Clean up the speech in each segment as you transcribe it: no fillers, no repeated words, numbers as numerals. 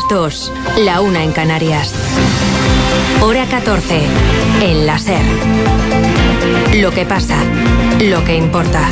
2, la 1 en Canarias. Hora 14, en la SER. Lo que pasa, lo que importa.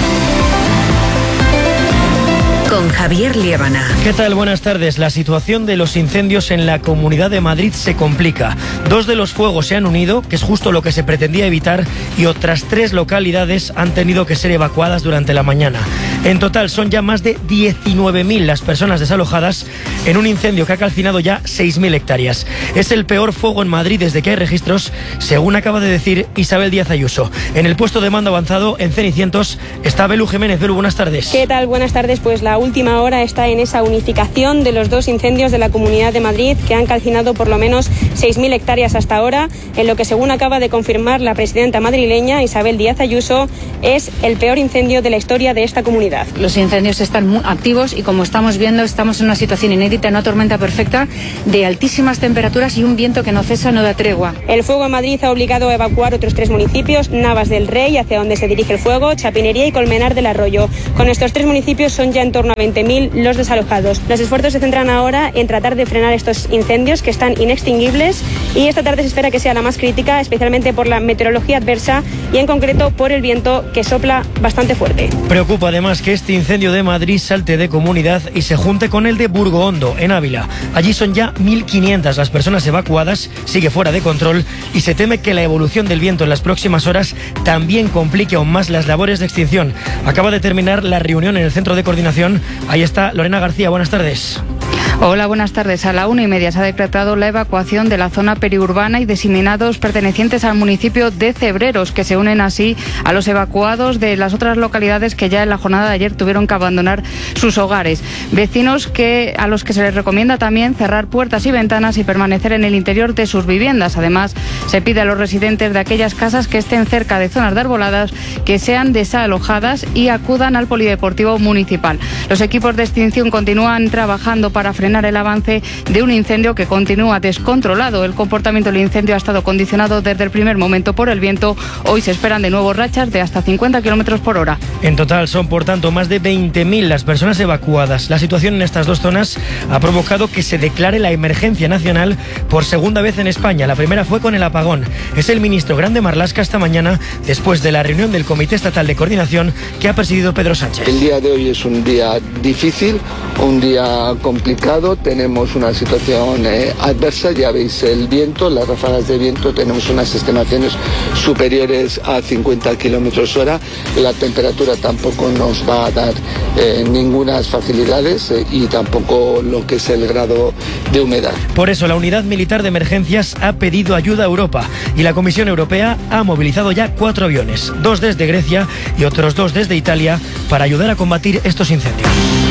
Con Javier Liébana. ¿Qué tal? Buenas tardes. La situación de los incendios en la Comunidad de Madrid se complica. 2 de los fuegos se han unido, que es justo lo que se pretendía evitar, y otras 3 localidades han tenido que ser evacuadas durante la mañana. En total son ya más de 19.000 las personas desalojadas en un incendio que ha calcinado ya 6.000 hectáreas. Es el peor fuego en Madrid desde que hay registros, según acaba de decir Isabel Díaz Ayuso. En el puesto de mando avanzado, en Cenicientos, está Belu Jiménez. Belu, buenas tardes. ¿Qué tal? Buenas tardes. Pues la última hora está en esa unificación de los 2 incendios de la Comunidad de Madrid que han calcinado por lo menos 6.000 hectáreas hasta ahora, en lo que, según acaba de confirmar la presidenta madrileña Isabel Díaz Ayuso, es el peor incendio de la historia de esta comunidad. Los incendios están muy activos y, como estamos viendo, estamos en una situación inédita, en una tormenta perfecta de altísimas temperaturas y un viento que no cesa, no da tregua. El fuego en Madrid ha obligado a evacuar otros 3 municipios: Navas del Rey, hacia donde se dirige el fuego, Chapinería y Colmenar del Arroyo. Con estos 3 municipios son ya en torno a 20.000 los desalojados. Los esfuerzos se centran ahora en tratar de frenar estos incendios que están inextinguibles, y esta tarde se espera que sea la más crítica, especialmente por la meteorología adversa y en concreto por el viento que sopla bastante fuerte. Preocupa además que este incendio de Madrid salte de comunidad y se junte con el de Burgohondo, en Ávila. Allí son ya 1.500 las personas evacuadas, sigue fuera de control y se teme que la evolución del viento en las próximas horas también complique aún más las labores de extinción. Acaba de terminar la reunión en el centro de coordinación. Ahí está Lorena García, buenas tardes. Hola, buenas tardes. A la 1:30 se ha decretado la evacuación de la zona periurbana y diseminados pertenecientes al municipio de Cebreros, que se unen así a los evacuados de las otras localidades que ya en la jornada de ayer tuvieron que abandonar sus hogares. Vecinos a los que se les recomienda también cerrar puertas y ventanas y permanecer en el interior de sus viviendas. Además, se pide a los residentes de aquellas casas que estén cerca de zonas de arboladas que sean desalojadas y acudan al polideportivo municipal. Los equipos de extinción continúan trabajando para frenar el avance de un incendio que continúa descontrolado. El comportamiento del incendio ha estado condicionado desde el primer momento por el viento. Hoy se esperan de nuevo rachas de hasta 50 kilómetros por hora. En total son, por tanto, más de 20.000 las personas evacuadas. La situación en estas 2 zonas ha provocado que se declare la emergencia nacional por segunda vez en España. La primera fue con el apagón. Es el ministro Grande Marlaska esta mañana, después de la reunión del Comité Estatal de Coordinación que ha presidido Pedro Sánchez. El día de hoy es un día difícil, un día complicado. Tenemos una situación adversa, ya veis el viento, las ráfagas de viento, tenemos unas estimaciones superiores a 50 kilómetros hora. La temperatura tampoco nos va a dar ningunas facilidades y tampoco lo que es el grado de humedad. Por eso la Unidad Militar de Emergencias ha pedido ayuda a Europa y la Comisión Europea ha movilizado ya 4 aviones, 2 desde Grecia y otros 2 desde Italia, para ayudar a combatir estos incendios.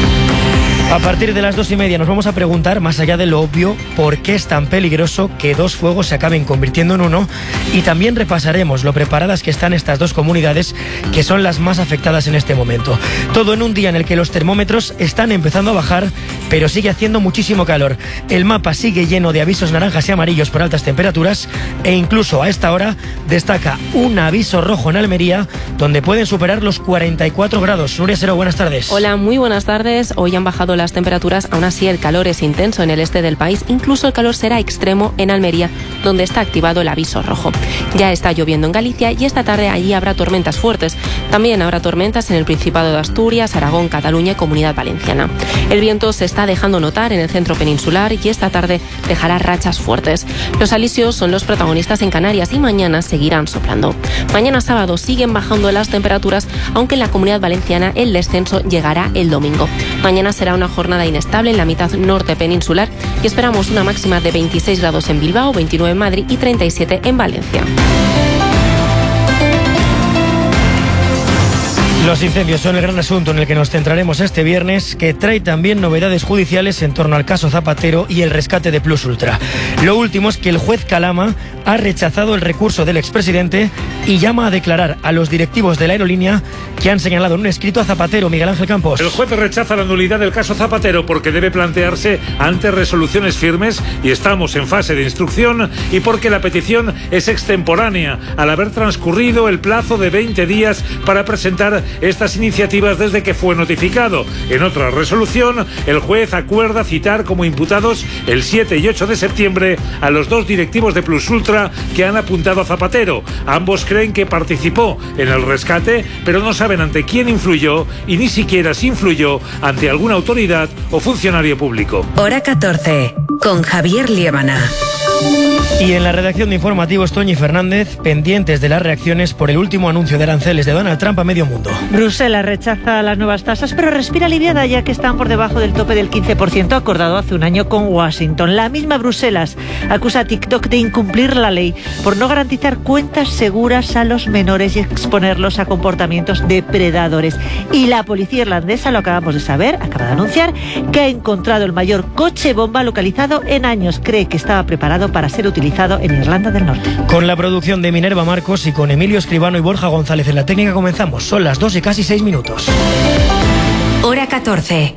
A partir de las 2:30 nos vamos a preguntar, más allá de lo obvio, por qué es tan peligroso que 2 fuegos se acaben convirtiendo en uno, y también repasaremos lo preparadas que están estas 2 comunidades que son las más afectadas en este momento. Todo en un día en el que los termómetros están empezando a bajar, pero sigue haciendo muchísimo calor. El mapa sigue lleno de avisos naranjas y amarillos por altas temperaturas, e incluso a esta hora destaca un aviso rojo en Almería, donde pueden superar los 44 grados. Nuria Sero, buenas tardes. Hola, muy buenas tardes. Hoy han bajado las temperaturas, aún así el calor es intenso en el este del país, incluso el calor será extremo en Almería, donde está activado el aviso rojo. Ya está lloviendo en Galicia y esta tarde allí habrá tormentas fuertes. También habrá tormentas en el Principado de Asturias, Aragón, Cataluña y Comunidad Valenciana. El viento se está dejando notar en el centro peninsular y esta tarde dejará rachas fuertes. Los alisios son los protagonistas en Canarias y mañana seguirán soplando. Mañana sábado siguen bajando las temperaturas, aunque en la Comunidad Valenciana el descenso llegará el domingo. Mañana será una jornada inestable en la mitad norte peninsular y esperamos una máxima de 26 grados en Bilbao, 29 en Madrid y 37 en Valencia. Los incendios son el gran asunto en el que nos centraremos este viernes, que trae también novedades judiciales en torno al caso Zapatero y el rescate de Plus Ultra. Lo último es que el juez Calama ha rechazado el recurso del expresidente y llama a declarar a los directivos de la aerolínea que han señalado en un escrito a Zapatero. Miguel Ángel Campos. El juez rechaza la nulidad del caso Zapatero porque debe plantearse ante resoluciones firmes y estamos en fase de instrucción, y porque la petición es extemporánea al haber transcurrido el plazo de 20 días para presentar estas iniciativas desde que fue notificado. En otra resolución, el juez acuerda citar como imputados el 7 y 8 de septiembre a los 2 directivos de Plus Ultra que han apuntado a Zapatero. Ambos creen que participó en el rescate, pero no saben ante quién influyó y ni siquiera si influyó ante alguna autoridad o funcionario público. Hora 14, con Javier Liébana. Y en la redacción de informativos, Toñi Fernández, pendientes de las reacciones por el último anuncio de aranceles de Donald Trump a medio mundo. Bruselas rechaza las nuevas tasas, pero respira aliviada ya que están por debajo del tope del 15% acordado hace un año con Washington. La misma Bruselas acusa a TikTok de incumplir la ley por no garantizar cuentas seguras a los menores y exponerlos a comportamientos depredadores. Y la policía irlandesa, lo acabamos de saber, acaba de anunciar que ha encontrado el mayor coche bomba localizado en años. Cree que estaba preparado para ser utilizado en Irlanda del Norte. Con la producción de Minerva Marcos y con Emilio Escribano y Borja González en la técnica comenzamos. Son las 2 y casi 6 minutos. Hora 14.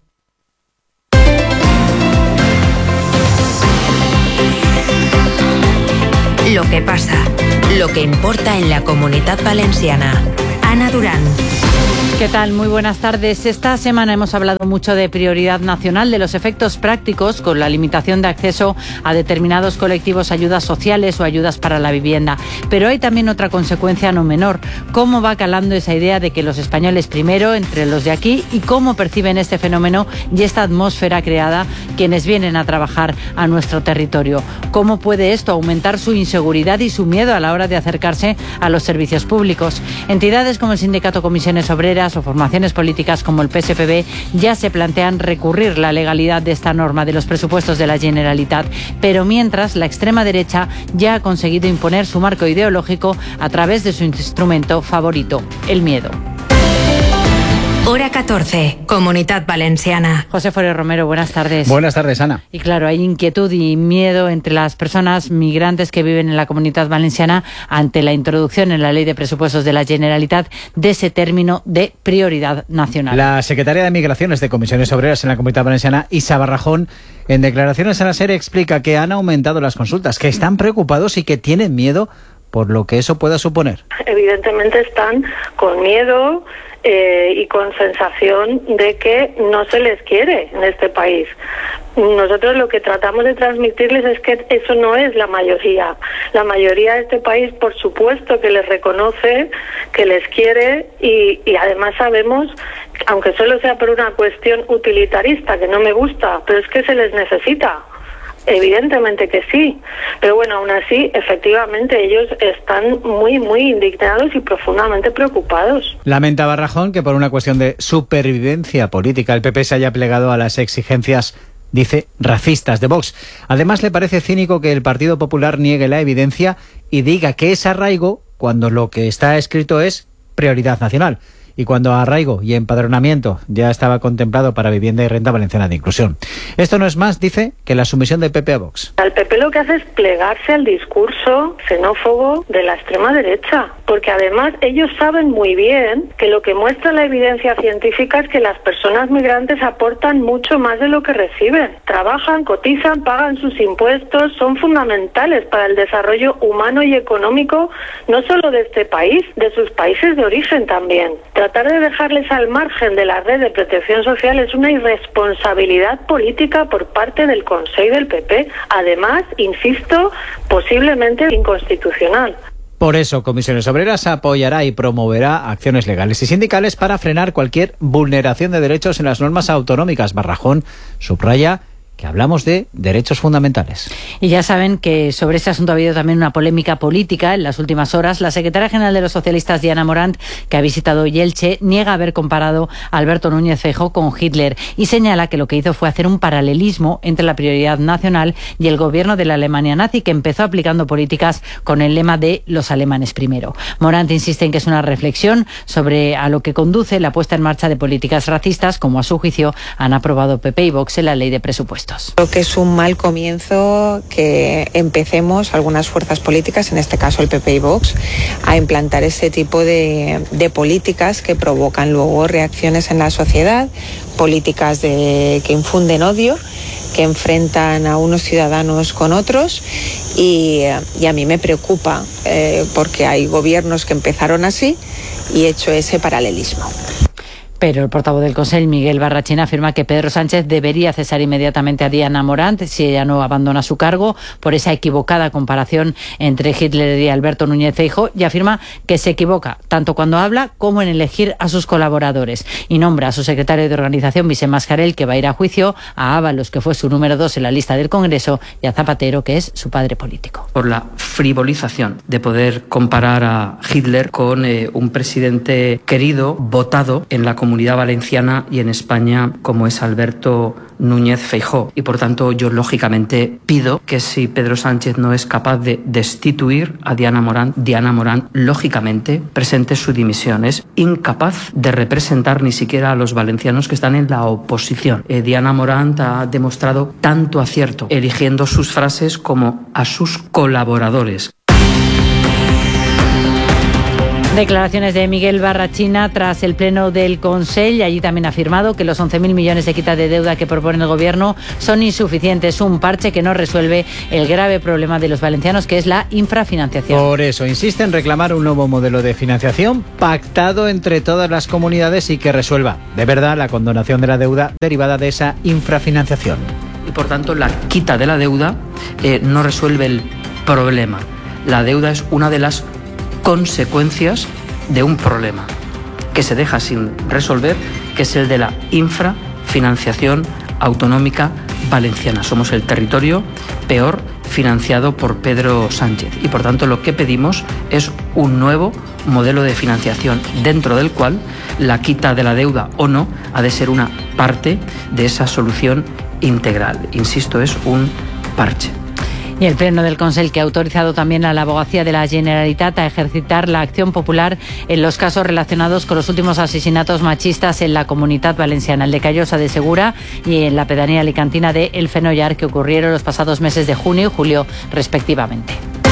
Lo que pasa, lo que importa en la Comunitat Valenciana. Ana Durán. ¿Qué tal? Muy buenas tardes. Esta semana hemos hablado mucho de prioridad nacional, de los efectos prácticos con la limitación de acceso a determinados colectivos, ayudas sociales o ayudas para la vivienda. Pero hay también otra consecuencia no menor. ¿Cómo va calando esa idea de que los españoles primero, entre los de aquí, y cómo perciben este fenómeno y esta atmósfera creada quienes vienen a trabajar a nuestro territorio? ¿Cómo puede esto aumentar su inseguridad y su miedo a la hora de acercarse a los servicios públicos? Entidades como el Sindicato Comisiones Obreras o formaciones políticas como el PSPB ya se plantean recurrir la legalidad de esta norma de los presupuestos de la Generalitat, pero mientras la extrema derecha ya ha conseguido imponer su marco ideológico a través de su instrumento favorito, el miedo. Hora 14, Comunitat Valenciana. José Forero Romero, buenas tardes. Buenas tardes, Ana. Y claro, hay inquietud y miedo entre las personas migrantes que viven en la Comunitat Valenciana ante la introducción en la Ley de Presupuestos de la Generalitat de ese término de prioridad nacional. La secretaria de Migraciones de Comisiones Obreras en la Comunitat Valenciana, Isa Barrajón, en declaraciones a la SER explica que han aumentado las consultas, que están preocupados y que tienen miedo por lo que eso pueda suponer. Evidentemente están con miedo y con sensación de que no se les quiere en este país. Nosotros lo que tratamos de transmitirles es que eso no es la mayoría. La mayoría de este país, por supuesto, que les reconoce, que les quiere y además sabemos, aunque solo sea por una cuestión utilitarista, que no me gusta, pero es que se les necesita. Evidentemente que sí, pero bueno, aún así, efectivamente, ellos están muy, muy indignados y profundamente preocupados. Lamenta Barrajón que por una cuestión de supervivencia política el PP se haya plegado a las exigencias, dice, racistas de Vox. Además, le parece cínico que el Partido Popular niegue la evidencia y diga que es arraigo cuando lo que está escrito es prioridad nacional. Y cuando arraigo y empadronamiento ya estaba contemplado para vivienda y renta valenciana de inclusión. Esto no es más, dice, que la sumisión del PP a Vox. El PP lo que hace es plegarse al discurso xenófobo de la extrema derecha, porque además ellos saben muy bien que lo que muestra la evidencia científica es que las personas migrantes aportan mucho más de lo que reciben. Trabajan, cotizan, pagan sus impuestos, son fundamentales para el desarrollo humano y económico, no solo de este país, de sus países de origen también. Tratar de dejarles al margen de la red de protección social es una irresponsabilidad política por parte del Consell del PP. Además, insisto, posiblemente inconstitucional. Por eso, Comisiones Obreras apoyará y promoverá acciones legales y sindicales para frenar cualquier vulneración de derechos en las normas autonómicas. Barrajón subraya que hablamos de derechos fundamentales. Y ya saben que sobre este asunto ha habido también una polémica política en las últimas horas. La secretaria general de los socialistas, Diana Morant, que ha visitado hoy Elche, niega haber comparado a Alberto Núñez Feijóo con Hitler y señala que lo que hizo fue hacer un paralelismo entre la prioridad nacional y el gobierno de la Alemania nazi, que empezó aplicando políticas con el lema de los alemanes primero. Morant insiste en que es una reflexión sobre a lo que conduce la puesta en marcha de políticas racistas, como a su juicio han aprobado PP y Vox en la Ley de Presupuestos. previstos. Creo que es un mal comienzo que empecemos algunas fuerzas políticas, en este caso el PP y Vox, a implantar este tipo de políticas que provocan luego reacciones en la sociedad, políticas que infunden odio, que enfrentan a unos ciudadanos con otros y a mí me preocupa porque hay gobiernos que empezaron así y he hecho ese paralelismo. Pero el portavoz del Consell, Miguel Barrachina, afirma que Pedro Sánchez debería cesar inmediatamente a Diana Morant si ella no abandona su cargo por esa equivocada comparación entre Hitler y Alberto Núñez Feijóo, y afirma que se equivoca tanto cuando habla como en elegir a sus colaboradores. Y nombra a su secretario de organización, Vicent Mascarell, que va a ir a juicio, a Ábalos, que fue su número 2 en la lista del Congreso, y a Zapatero, que es su padre político. Por la frivolización de poder comparar a Hitler con un presidente querido, votado en la Comunidad Valenciana y en España, como es Alberto Núñez Feijóo. Y por tanto yo lógicamente pido que si Pedro Sánchez no es capaz de destituir a Diana Morant lógicamente presente su dimisión. Es incapaz de representar ni siquiera a los valencianos que están en la oposición. Diana Morant ha demostrado tanto acierto eligiendo sus frases como a sus colaboradores. Declaraciones de Miguel Barrachina tras el pleno del Consell. Allí también ha afirmado que los 11.000 millones de quita de deuda que propone el Gobierno son insuficientes, un parche que no resuelve el grave problema de los valencianos, que es la infrafinanciación. Por eso insiste en reclamar un nuevo modelo de financiación pactado entre todas las comunidades y que resuelva de verdad la condonación de la deuda derivada de esa infrafinanciación. Y por tanto la quita de la deuda no resuelve el problema. La deuda es una de las consecuencias de un problema que se deja sin resolver, que es el de la infrafinanciación autonómica valenciana. Somos el territorio peor financiado por Pedro Sánchez y por tanto lo que pedimos es un nuevo modelo de financiación dentro del cual la quita de la deuda o no ha de ser una parte de esa solución integral. Insisto, es un parche. Y el Pleno del Consell, que ha autorizado también a la Abogacía de la Generalitat a ejercitar la acción popular en los casos relacionados con los últimos asesinatos machistas en la Comunitat Valenciana, el de Callosa de Segura y en la pedanía alicantina de El Fenollar, que ocurrieron los pasados meses de junio y julio respectivamente.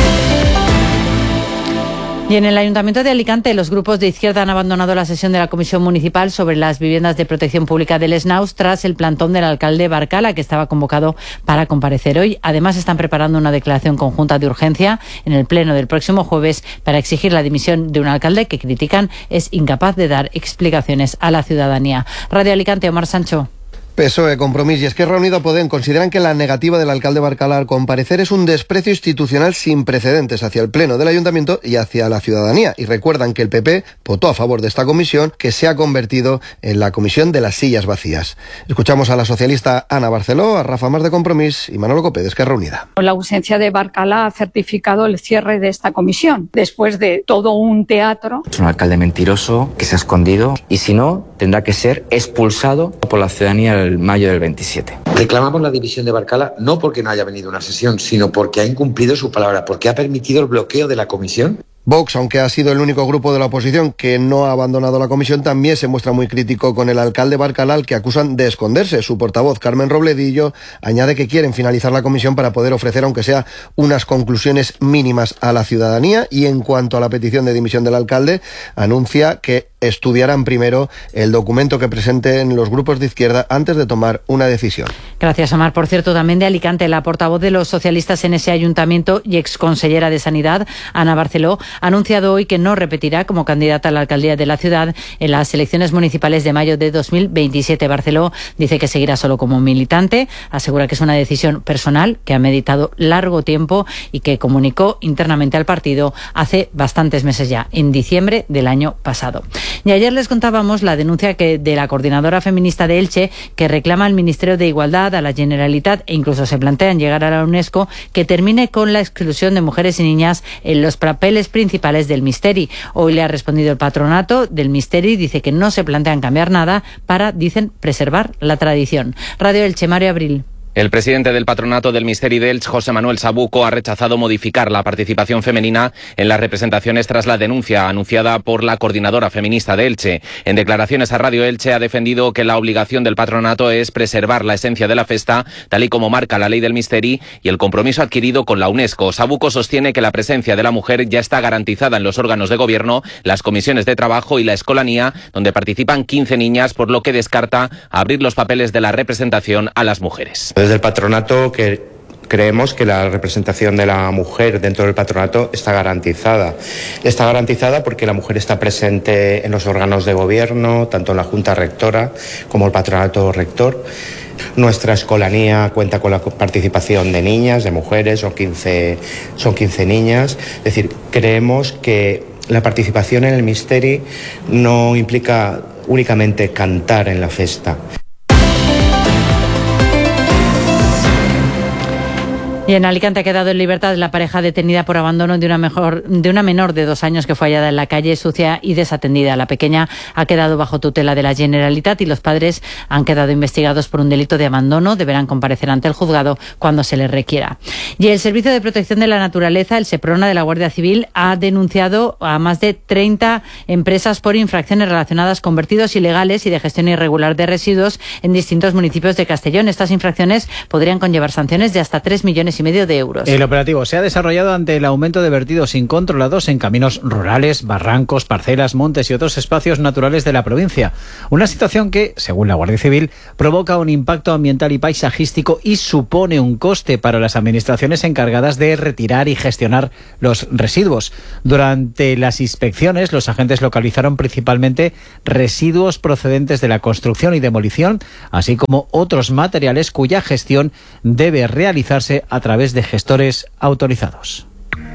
Y en el Ayuntamiento de Alicante, los grupos de izquierda han abandonado la sesión de la Comisión Municipal sobre las viviendas de protección pública del Snaus tras el plantón del alcalde Barcala, que estaba convocado para comparecer hoy. Además, están preparando una declaración conjunta de urgencia en el pleno del próximo jueves para exigir la dimisión de un alcalde que critican es incapaz de dar explicaciones a la ciudadanía. Radio Alicante, Omar Sancho. PSOE, Compromís y Esquerra Unida Podem consideran que la negativa del alcalde Barcala al comparecer es un desprecio institucional sin precedentes hacia el Pleno del Ayuntamiento y hacia la ciudadanía. Y recuerdan que el PP votó a favor de esta comisión, que se ha convertido en la comisión de las sillas vacías. Escuchamos a la socialista Ana Barceló, a Rafa Mar de Compromís y Manolo Copé de Esquerra Unida. La ausencia de Barcala ha certificado el cierre de esta comisión, después de todo un teatro. Es un alcalde mentiroso que se ha escondido y si no, tendrá que ser expulsado por la ciudadanía el mayo del 27. Reclamamos la dimisión de Barcala no porque no haya venido a una sesión, sino porque ha incumplido su palabra, porque ha permitido el bloqueo de la comisión. Vox, aunque ha sido el único grupo de la oposición que no ha abandonado la comisión, también se muestra muy crítico con el alcalde Barcala, al que acusan de esconderse. Su portavoz, Carmen Robledillo, añade que quieren finalizar la comisión para poder ofrecer, aunque sea, unas conclusiones mínimas a la ciudadanía. Y en cuanto a la petición de dimisión del alcalde, anuncia que estudiarán primero el documento que presenten los grupos de izquierda antes de tomar una decisión. Gracias, Omar. Por cierto, también de Alicante, la portavoz de los socialistas en ese ayuntamiento y exconsellera de Sanidad, Ana Barceló, ha anunciado hoy que no repetirá como candidata a la alcaldía de la ciudad en las elecciones municipales de mayo de 2027. Barceló dice que seguirá solo como militante, asegura que es una decisión personal que ha meditado largo tiempo y que comunicó internamente al partido hace bastantes meses ya, en diciembre del año pasado. Y ayer les contábamos la denuncia de la coordinadora feminista de Elche, que reclama al Ministerio de Igualdad, a la Generalitat e incluso se plantean llegar a la UNESCO que termine con la exclusión de mujeres y niñas en los papeles principales del Misteri. Hoy le ha respondido el patronato del Misteri, dice que no se plantean cambiar nada para, dicen, preservar la tradición. Radio Elche, Mario Abril. El presidente del Patronato del Misteri d'Elx, José Manuel Sabuco, ha rechazado modificar la participación femenina en las representaciones tras la denuncia anunciada por la coordinadora feminista de Elche. En declaraciones a Radio Elche ha defendido que la obligación del patronato es preservar la esencia de la festa, tal y como marca la ley del Misteri y el compromiso adquirido con la UNESCO. Sabuco sostiene que la presencia de la mujer ya está garantizada en los órganos de gobierno, las comisiones de trabajo y la escolanía, donde participan 15 niñas, por lo que descarta abrir los papeles de la representación a las mujeres. Desde el patronato creemos que la representación de la mujer dentro del patronato está garantizada. Está garantizada porque la mujer está presente en los órganos de gobierno, tanto en la Junta Rectora como el patronato rector. Nuestra escolanía cuenta con la participación de niñas, de mujeres, son 15 niñas. Es decir, creemos que la participación en el Misteri no implica únicamente cantar en la festa. Y en Alicante ha quedado en libertad la pareja detenida por abandono de una menor de 2 años que fue hallada en la calle sucia y desatendida. La pequeña ha quedado bajo tutela de la Generalitat y los padres han quedado investigados por un delito de abandono. Deberán comparecer ante el juzgado cuando se les requiera. Y el Servicio de Protección de la Naturaleza, el SEPRONA de la Guardia Civil, ha denunciado a más de 30 empresas por infracciones relacionadas con vertidos ilegales y de gestión irregular de residuos en distintos municipios de Castellón. Estas infracciones podrían conllevar sanciones de hasta 3,5 millones de euros. El operativo se ha desarrollado ante el aumento de vertidos incontrolados en caminos rurales, barrancos, parcelas, montes y otros espacios naturales de la provincia. Una situación que, según la Guardia Civil, provoca un impacto ambiental y paisajístico y supone un coste para las administraciones encargadas de retirar y gestionar los residuos. Durante las inspecciones, los agentes localizaron principalmente residuos procedentes de la construcción y demolición, así como otros materiales cuya gestión debe realizarse a través de gestores autorizados.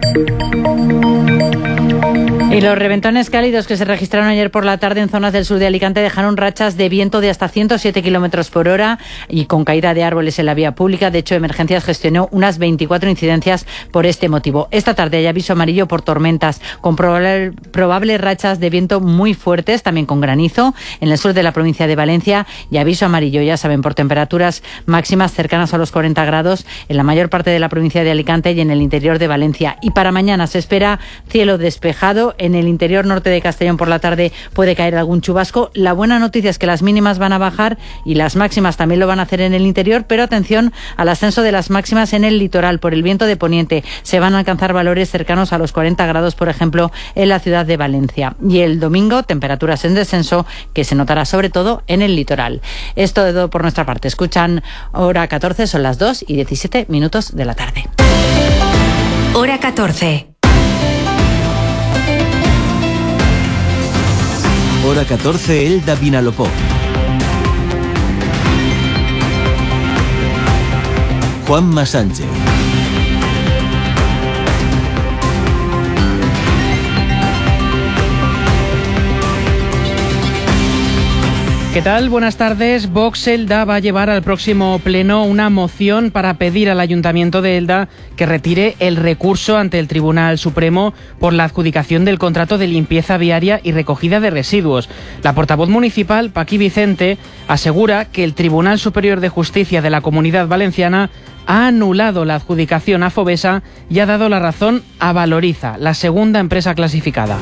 Y los reventones cálidos que se registraron ayer por la tarde en zonas del sur de Alicante dejaron rachas de viento de hasta 107 kilómetros por hora y con caída de árboles en la vía pública. De hecho, Emergencias gestionó unas 24 incidencias por este motivo. Esta tarde hay aviso amarillo por tormentas, con probables rachas de viento muy fuertes, también con granizo, en el sur de la provincia de Valencia, y aviso amarillo, ya saben, por temperaturas máximas cercanas a los 40 grados en la mayor parte de la provincia de Alicante y en el interior de Valencia. Y para mañana se espera cielo despejado. En el interior norte de Castellón por la tarde puede caer algún chubasco. La buena noticia es que las mínimas van a bajar y las máximas también lo van a hacer en el interior, pero atención al ascenso de las máximas en el litoral. Por el viento de poniente se van a alcanzar valores cercanos a los 40 grados, por ejemplo, en la ciudad de Valencia. Y el domingo, temperaturas en descenso que se notará sobre todo en el litoral. Esto de todo por nuestra parte. Escuchan Hora 14, son las 2:17 de la tarde. Hora 14. Hora 14, Elda Vinalopó. Juanma Sánchez. ¿Qué tal? Buenas tardes. Vox Elda va a llevar al próximo pleno una moción para pedir al Ayuntamiento de Elda que retire el recurso ante el Tribunal Supremo por la adjudicación del contrato de limpieza viaria y recogida de residuos. La portavoz municipal, Paqui Vicente, asegura que el Tribunal Superior de Justicia de la Comunidad Valenciana ha anulado la adjudicación a Fovesa y ha dado la razón a Valoriza, la segunda empresa clasificada.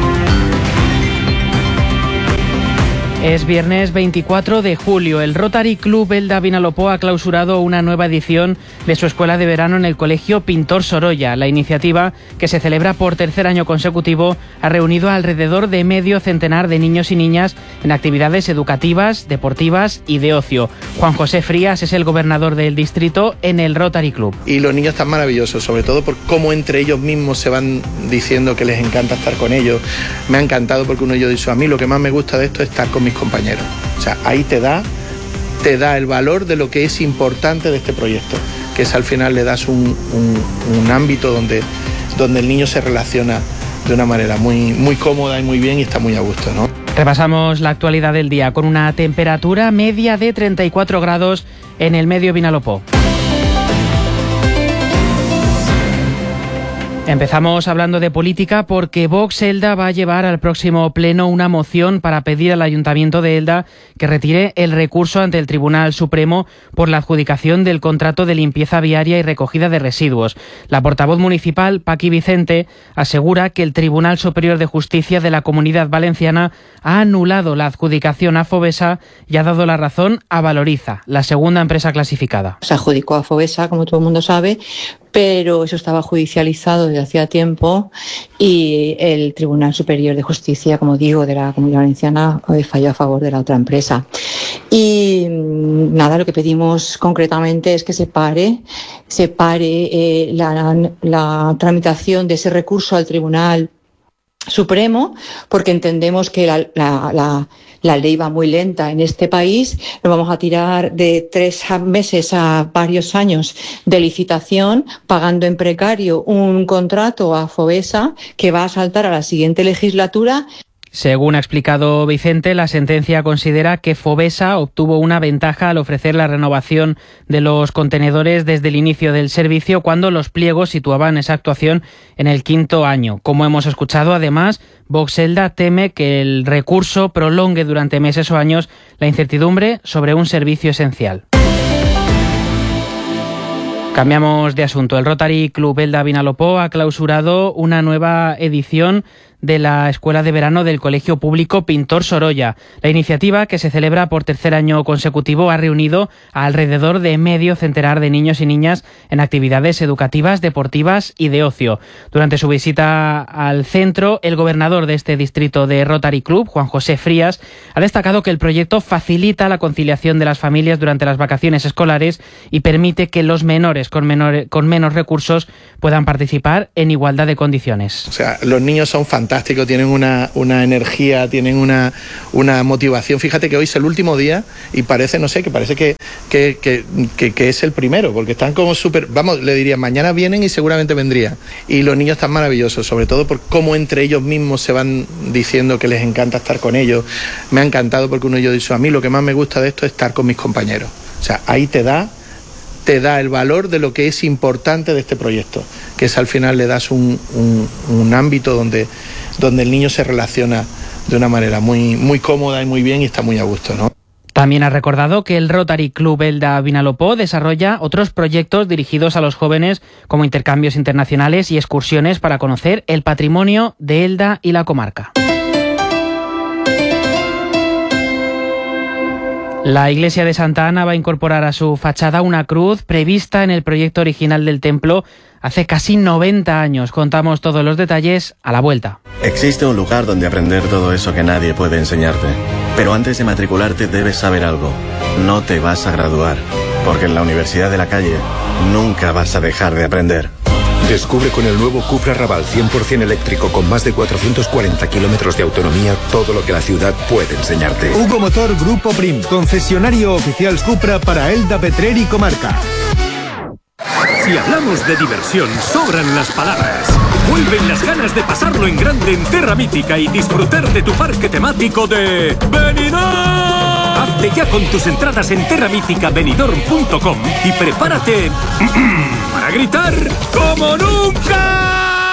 Es viernes 24 de julio. El Rotary Club Elda Vinalopó ha clausurado una nueva edición de su escuela de verano en el Colegio Pintor Sorolla. La iniciativa, que se celebra por tercer año consecutivo, ha reunido alrededor de medio centenar de niños y niñas en actividades educativas, deportivas y de ocio. Juan José Frías es el gobernador del distrito en el Rotary Club. Y los niños están maravillosos, sobre todo por cómo entre ellos mismos se van diciendo que les encanta estar con ellos. Me ha encantado porque uno de ellos dice, a mí lo que más me gusta de esto es estar con mis compañeros. O sea, ahí te da el valor de lo que es importante de este proyecto, que es al final le das un ámbito donde el niño se relaciona de una manera muy cómoda y muy bien y está muy a gusto, ¿no? Repasamos la actualidad del día con una temperatura media de 34 grados en el Medio Vinalopó. Empezamos hablando de política porque Vox Elda va a llevar al próximo pleno una moción para pedir al Ayuntamiento de Elda que retire el recurso ante el Tribunal Supremo por la adjudicación del contrato de limpieza viaria y recogida de residuos. La portavoz municipal, Paqui Vicente, asegura que el Tribunal Superior de Justicia de la Comunidad Valenciana ha anulado la adjudicación a Fovesa y ha dado la razón a Valoriza, la segunda empresa clasificada. Se adjudicó a Fovesa, como todo el mundo sabe, pero eso estaba judicializado desde hacía tiempo y el Tribunal Superior de Justicia, como digo, de la Comunidad Valenciana falló a favor de la otra empresa. Y nada, lo que pedimos concretamente es que se pare la tramitación de ese recurso al Tribunal Supremo, porque entendemos que la ley va muy lenta en este país. Nos vamos a tirar de 3 meses a varios años de licitación, pagando en precario un contrato a Fovesa que va a saltar a la siguiente legislatura. Según ha explicado Vicente, la sentencia considera que Fovesa obtuvo una ventaja al ofrecer la renovación de los contenedores desde el inicio del servicio, cuando los pliegos situaban esa actuación en el 5º año. Como hemos escuchado, además, Vox Elda teme que el recurso prolongue durante meses o años la incertidumbre sobre un servicio esencial. Cambiamos de asunto. El Rotary Club Elda Vinalopó ha clausurado una nueva edición de la Escuela de Verano del Colegio Público Pintor Sorolla. La iniciativa, que se celebra por 3er año consecutivo, ha reunido a alrededor de medio centenar de niños y niñas en actividades educativas, deportivas y de ocio. Durante su visita al centro, el gobernador de este distrito de Rotary Club, Juan José Frías, ha destacado que el proyecto facilita la conciliación de las familias durante las vacaciones escolares y permite que los menores con menos recursos puedan participar en igualdad de condiciones. O sea, los niños son fantásticos, tienen una energía, tienen una motivación. Fíjate que hoy es el último día y parece, no sé, que parece que es el primero, porque están como súper, vamos, le diría, mañana vienen y seguramente vendrían. Y los niños están maravillosos, sobre todo por cómo entre ellos mismos se van diciendo que les encanta estar con ellos. Me ha encantado porque uno de ellos dice, a mí lo que más me gusta de esto es estar con mis compañeros. O sea, ahí te da el valor de lo que es importante de este proyecto, que es al final le das un ámbito donde el niño se relaciona de una manera muy, muy cómoda y muy bien y está muy a gusto, ¿no? También ha recordado que el Rotary Club Elda Vinalopó desarrolla otros proyectos dirigidos a los jóvenes, como intercambios internacionales y excursiones para conocer el patrimonio de Elda y la comarca. La iglesia de Santa Ana va a incorporar a su fachada una cruz prevista en el proyecto original del templo hace casi 90 años. Contamos todos los detalles a la vuelta. Existe un lugar donde aprender todo eso que nadie puede enseñarte. Pero antes de matricularte debes saber algo. No te vas a graduar, porque en la Universidad de la Calle nunca vas a dejar de aprender. Descubre con el nuevo Cupra Raval 100% eléctrico con más de 440 kilómetros de autonomía todo lo que la ciudad puede enseñarte. Hugo Motor Grupo Prim, concesionario oficial Cupra para Elda, Petrer y comarca. Si hablamos de diversión, sobran las palabras. Vuelven las ganas de pasarlo en grande en Terra Mítica y disfrutar de tu parque temático de Benidorm. Hazte ya con tus entradas en terramíticabenidorm.com y prepárate para gritar como nunca.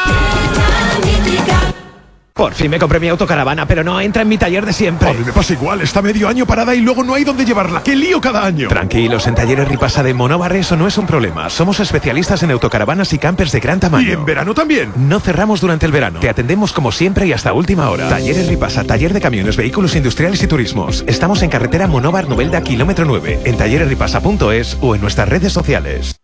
Por fin me compré mi autocaravana, pero no entra en mi taller de siempre. A mí me pasa igual, está medio año parada y luego no hay dónde llevarla. ¡Qué lío cada año! Tranquilos, en Talleres Ripasa de Monóvar eso no es un problema. Somos especialistas en autocaravanas y campers de gran tamaño. ¿Y en verano también? No cerramos durante el verano. Te atendemos como siempre y hasta última hora. Talleres Ripasa, taller de camiones, vehículos industriales y turismos. Estamos en carretera Monóvar Novelda, kilómetro 9, en talleresripasa.es o en nuestras redes sociales.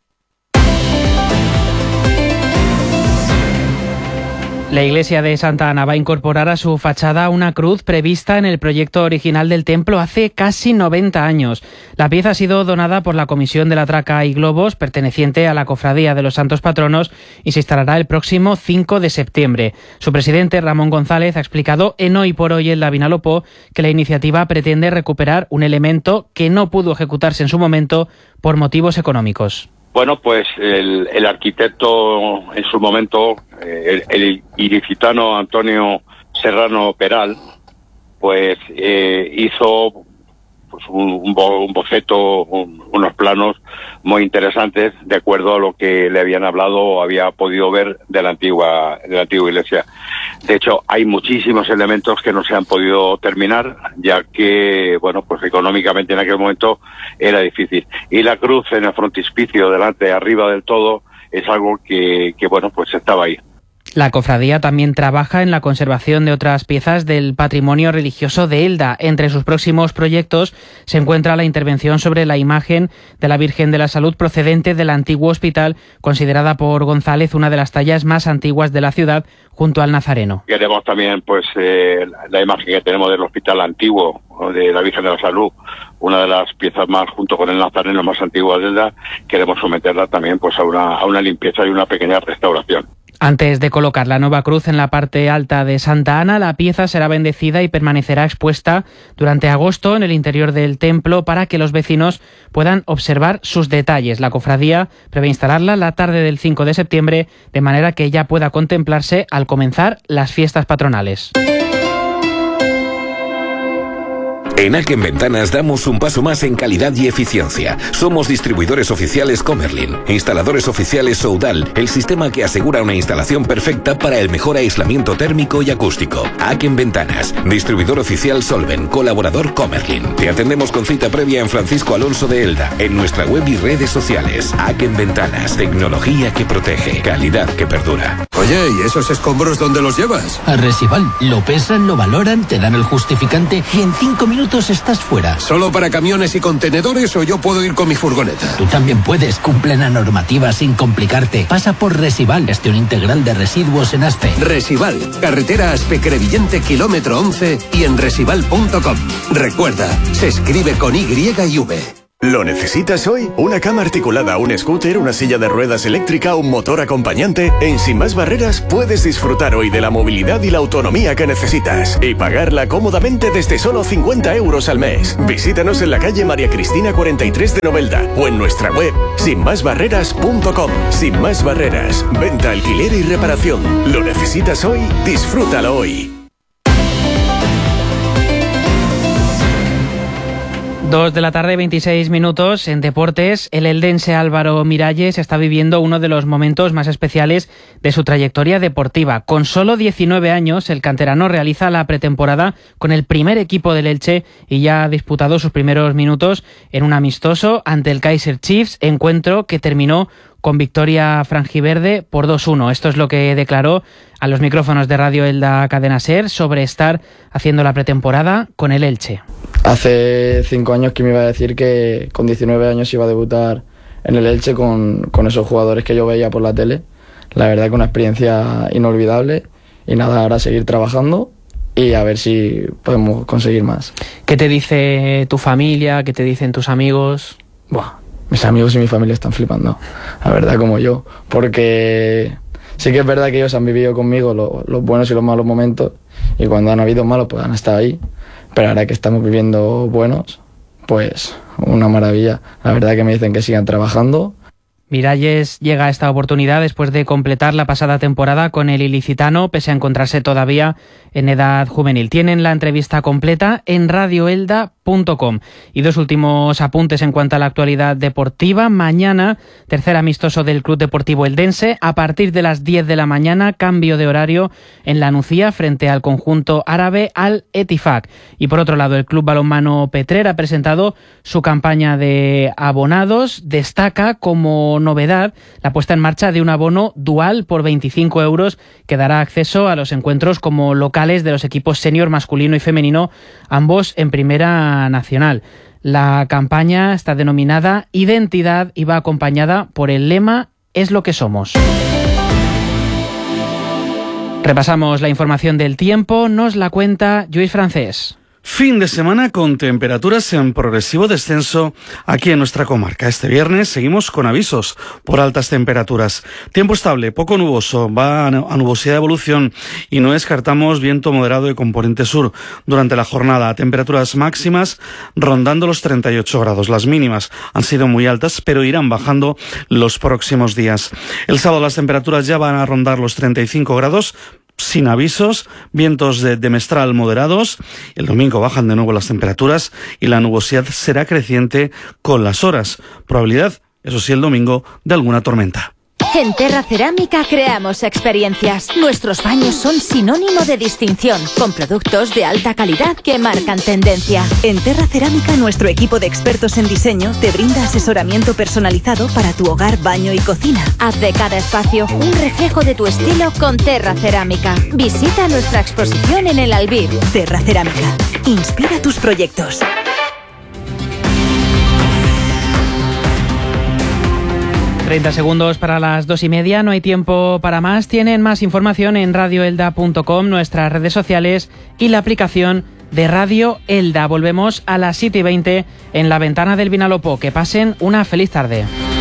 La iglesia de Santa Ana va a incorporar a su fachada una cruz prevista en el proyecto original del templo hace casi 90 años. La pieza ha sido donada por la Comisión de la Traca y Globos, perteneciente a la Cofradía de los Santos Patronos, y se instalará el próximo 5 de septiembre. Su presidente, Ramón González, ha explicado en Hoy por Hoy Elda Vinalopó que la iniciativa pretende recuperar un elemento que no pudo ejecutarse en su momento por motivos económicos. Bueno, pues el arquitecto en su momento, el ilicitano Antonio Serrano Peral, pues hizo pues un boceto, unos planos muy interesantes de acuerdo a lo que le habían hablado o había podido ver de la antigua iglesia. De hecho, hay muchísimos elementos que no se han podido terminar, ya que, bueno, pues económicamente en aquel momento era difícil. Y la cruz en el frontispicio, delante, arriba del todo, es algo que bueno, pues estaba ahí. La cofradía también trabaja en la conservación de otras piezas del patrimonio religioso de Elda. Entre sus próximos proyectos se encuentra la intervención sobre la imagen de la Virgen de la Salud procedente del antiguo hospital, considerada por González una de las tallas más antiguas de la ciudad, junto al Nazareno. Queremos también, pues, la imagen que tenemos del hospital antiguo, de la Virgen de la Salud, una de las piezas más, junto con el Nazareno, más antiguas de Elda. Queremos someterla también, pues, a una limpieza y una pequeña restauración. Antes de colocar la nueva cruz en la parte alta de Santa Ana, la pieza será bendecida y permanecerá expuesta durante agosto en el interior del templo para que los vecinos puedan observar sus detalles. La cofradía prevé instalarla la tarde del 5 de septiembre, de manera que ella pueda contemplarse al comenzar las fiestas patronales. En Aken Ventanas damos un paso más en calidad y eficiencia. Somos distribuidores oficiales Comerlin, instaladores oficiales Soudal, el sistema que asegura una instalación perfecta para el mejor aislamiento térmico y acústico. Aken Ventanas, distribuidor oficial Solven, colaborador Comerlin. Te atendemos con cita previa en Francisco Alonso de Elda, en nuestra web y redes sociales. Aken Ventanas, tecnología que protege, calidad que perdura. Oye, ¿y esos escombros dónde los llevas? A Resival. Lo pesan, lo valoran, te dan el justificante y en 5 minutos estás fuera. ¿Solo para camiones y contenedores o yo puedo ir con mi furgoneta? Tú también puedes. Cumple la normativa sin complicarte. Pasa por Resival, gestión integral de residuos en Aspe. Resival, carretera Aspe-Crevillente, kilómetro 11 y en resival.com. Recuerda, se escribe con Y y V. ¿Lo necesitas hoy? ¿Una cama articulada, un scooter, una silla de ruedas eléctrica, un motor acompañante? En Sin Más Barreras puedes disfrutar hoy de la movilidad y la autonomía que necesitas y pagarla cómodamente desde solo 50 € al mes. Visítanos en la calle María Cristina 43 de Novelda o en nuestra web sinmasbarreras.com. Sin Más Barreras, venta, alquiler y reparación. ¿Lo necesitas hoy? Disfrútalo hoy. 2 de la tarde, 26 minutos. En deportes, el eldense Álvaro Miralles está viviendo uno de los momentos más especiales de su trayectoria deportiva. Con solo 19 años, el canterano realiza la pretemporada con el primer equipo del Elche y ya ha disputado sus primeros minutos en un amistoso ante el Kaiser Chiefs, encuentro que terminó con victoria franjiverde por 2-1. Esto es lo que declaró a los micrófonos de Radio Elda Cadena Ser sobre estar haciendo la pretemporada con el Elche. Hace 5 años que me iba a decir que con 19 años iba a debutar en el Elche con esos jugadores que yo veía por la tele. La verdad que una experiencia inolvidable y nada, ahora seguir trabajando y a ver si podemos conseguir más. ¿Qué te dice tu familia? ¿Qué te dicen tus amigos? Buah, mis amigos y mi familia están flipando, la verdad, como yo, porque sí que es verdad que ellos han vivido conmigo los buenos y los malos momentos y cuando han habido malos pues han estado ahí, pero ahora que estamos viviendo buenos, pues una maravilla. La verdad que me dicen que sigan trabajando. Miralles llega a esta oportunidad después de completar la pasada temporada con el ilicitano, pese a encontrarse todavía en edad juvenil. Tienen la entrevista completa en radioelda.com. Y 2 últimos apuntes en cuanto a la actualidad deportiva. Mañana, tercer amistoso del Club Deportivo Eldense. A partir de las 10 de la mañana, cambio de horario en La Nucía frente al conjunto árabe Al Etifak. Y por otro lado, el Club Balonmano Petrer ha presentado su campaña de abonados. Destaca como novedad la puesta en marcha de un abono dual por 25 € que dará acceso a los encuentros como locales de los equipos senior masculino y femenino, ambos en Primera Nacional. La campaña está denominada Identidad y va acompañada por el lema Es lo que somos. Repasamos la información del tiempo, nos la cuenta Lluís Francés. Fin de semana con temperaturas en progresivo descenso aquí en nuestra comarca. Este viernes seguimos con avisos por altas temperaturas. Tiempo estable, poco nuboso, va a nubosidad de evolución y no descartamos viento moderado de componente sur durante la jornada. Temperaturas máximas rondando los 38 grados. Las mínimas han sido muy altas, pero irán bajando los próximos días. El sábado las temperaturas ya van a rondar los 35 grados. sin avisos, vientos de mestral moderados. El domingo bajan de nuevo las temperaturas y la nubosidad será creciente con las horas. Probabilidad, eso sí, el domingo, de alguna tormenta. En Terra Cerámica creamos experiencias. Nuestros baños son sinónimo de distinción, con productos de alta calidad que marcan tendencia. En Terra Cerámica, nuestro equipo de expertos en diseño te brinda asesoramiento personalizado para tu hogar, baño y cocina. Haz de cada espacio un reflejo de tu estilo con Terra Cerámica. Visita nuestra exposición en el Albir. Terra Cerámica. Inspira tus proyectos. 30 segundos para las 2:30, no hay tiempo para más. Tienen más información en radioelda.com, nuestras redes sociales y la aplicación de Radio Elda. Volvemos a las 7:20 en la ventana del Vinalopó. Que pasen una feliz tarde.